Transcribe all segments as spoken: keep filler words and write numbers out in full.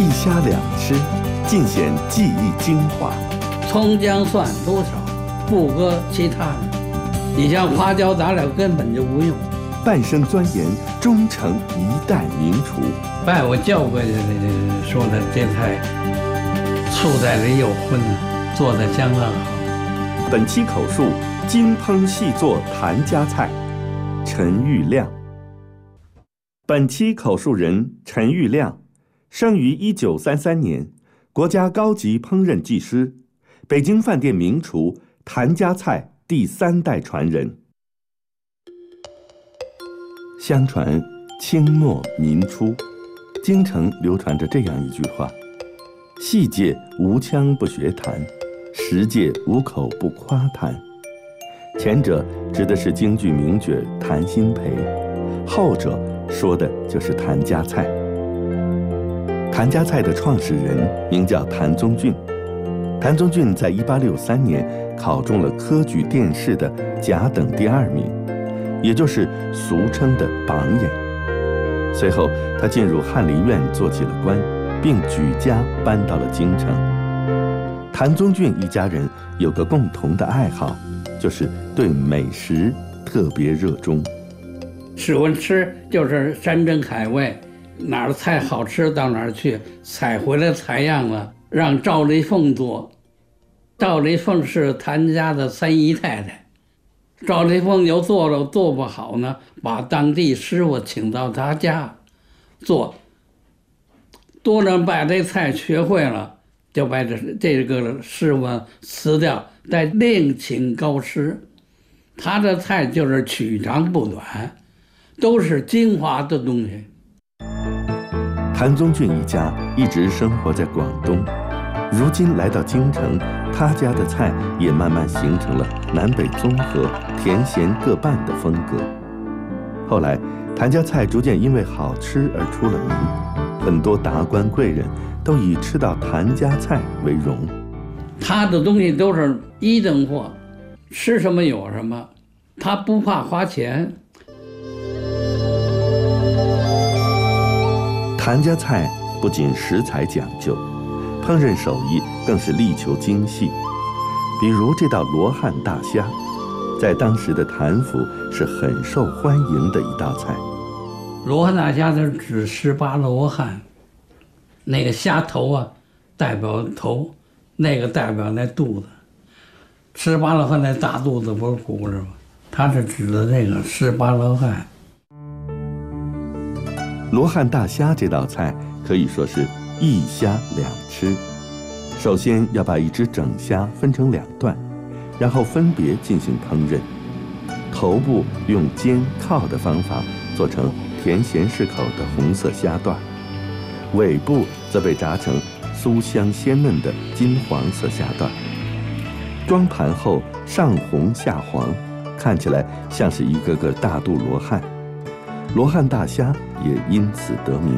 一虾两吃，尽显技艺精华。 葱姜蒜都少，不搁其他的。你像花椒杂料根本就不用。 半生钻研，终成一代名厨。 拜我教过说的这菜，醋在里有荤，做的相当好。 本期口述：精烹细作谭家菜，陈玉亮。本期口述人陈玉亮，生于一九三三年，国家高级烹饪技师，北京饭店名厨谭家菜第三代传人。相传清末民初，京城流传着这样一句话：戏界无腔不学弹，实界无口不夸谭。前者指的是京剧名角谭鑫培，后者说的就是谭家菜。谭家菜的创始人名叫谭宗俊，谭宗俊在一八六三年考中了科举殿试的甲等第二名，也就是俗称的榜眼。随后他进入翰林院做起了官，并举家搬到了京城。谭宗俊一家人有个共同的爱好，就是对美食特别热衷。 喜欢吃就是山珍海味，哪儿菜好吃到哪儿去，采回来采样了让赵丽凤做。赵丽凤是谭家的三姨太太，赵丽凤又做了做不好呢，把当地师傅请到他家做，多人把这菜学会了，就把这这个师傅辞掉，再另请高师。他的菜就是取长补短，都是精华的东西。 谭宗俊一家一直生活在广东，如今来到京城，他家的菜也慢慢形成了南北综合、甜咸各半的风格。后来，谭家菜逐渐因为好吃而出了名，很多达官贵人都以吃到谭家菜为荣。 他的东西都是一等货，吃什么有什么，他不怕花钱。 谭家菜不仅食材讲究，烹饪手艺更是力求精细。比如这道罗汉大虾，在当时的谭府是很受欢迎的一道菜。 罗汉大虾是指十八罗汉，那个虾头啊代表头，那个代表那肚子。十八罗汉那大肚子不是骨是吗？它是指的那个十八罗汉。 罗汉大虾这道菜可以说是一虾两吃。首先要把一只整虾分成两段，然后分别进行烹饪。头部用煎靠的方法做成甜咸适口的红色虾段，尾部则被炸成酥香鲜嫩的金黄色虾段。装盘后上红下黄，看起来像是一个个大肚罗汉，罗汉大虾也因此得名。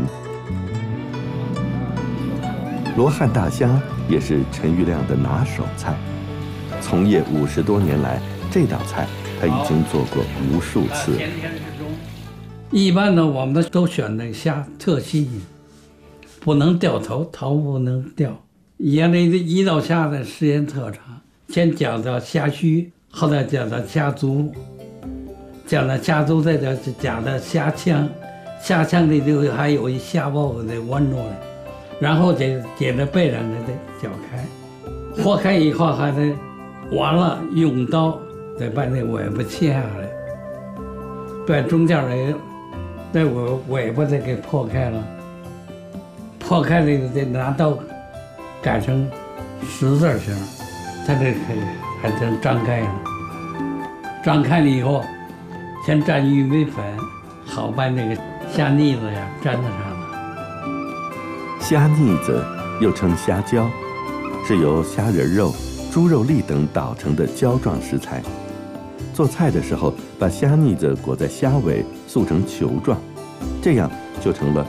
罗汉大虾也是陈玉亮的拿手菜，从业五十多年来，这道菜他已经做过无数次。 一般呢，我们都选那个虾特新鲜，不能掉头，头不能掉。原来一道虾的时间特长，先讲到虾须，后来讲到虾足，讲到虾足，再讲到虾腔，虾腔里头还有一虾包得弯住来。然后得接着背上的得搅开，和开以后还得完了用刀得把那尾巴切下来，把中间的那尾尾巴得给破开了，破开了得拿刀改成十字形，它这可以还能张开了。张开了以后，先蘸玉米粉，好把那个虾腻子呀粘在上面。 虾腻子又称虾胶，是由虾仁肉、猪肉粒等捣成的胶状食材。做菜的时候，把虾腻子裹在虾尾，塑成球状，这样就成了